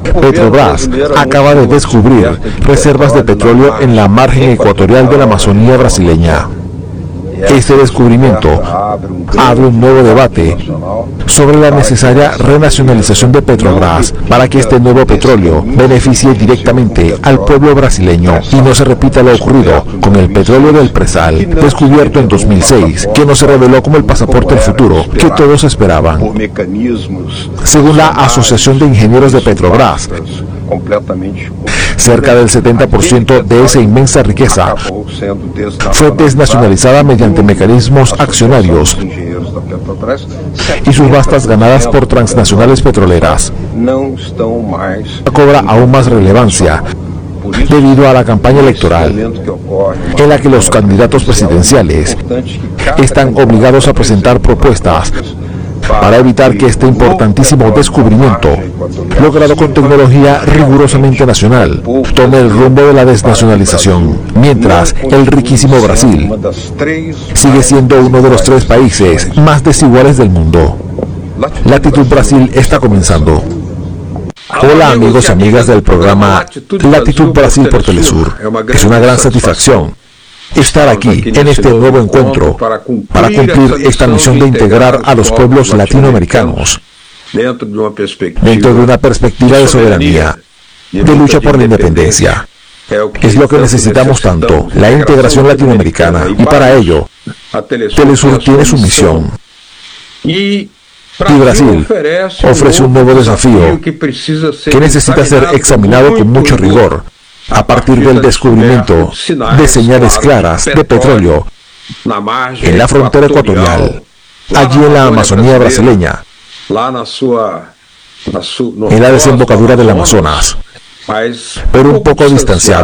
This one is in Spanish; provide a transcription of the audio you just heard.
Petrobras acaba de descubrir reservas de petróleo en la margen ecuatorial de la Amazonía brasileña. Este descubrimiento abre un nuevo debate sobre la necesaria renacionalización de Petrobras para que este nuevo petróleo beneficie directamente al pueblo brasileño y no se repita lo ocurrido con el petróleo del Presal, descubierto en 2006, que no se reveló como el pasaporte del futuro que todos esperaban. Según la Asociación de Ingenieros de Petrobras, cerca del 70% de esa inmensa riqueza fue desnacionalizada mediante mecanismos accionarios y sus vastas ganadas por transnacionales petroleras. Cobra aún más relevancia debido a la campaña electoral, en la que los candidatos presidenciales están obligados a presentar propuestas para evitar que este importantísimo descubrimiento, logrado con tecnología rigurosamente nacional, tome el rumbo de la desnacionalización, mientras el riquísimo Brasil sigue siendo uno de los 3 países más desiguales del mundo. Latitud Brasil está comenzando. Hola amigos y amigas del programa Latitud Brasil por Telesur. Es una gran satisfacción estar aquí en este nuevo encuentro para cumplir esta misión de integrar a los pueblos latinoamericanos dentro de una perspectiva de soberanía, de lucha por la independencia. Es lo que necesitamos tanto, la integración latinoamericana, y para ello, Telesur tiene su misión. Y Brasil ofrece un nuevo desafío que necesita ser examinado con mucho rigor, a partir del descubrimiento de señales claras de petróleo en la frontera ecuatorial, allí en la Amazonía brasileña, en la desembocadura del Amazonas, pero un poco distanciado.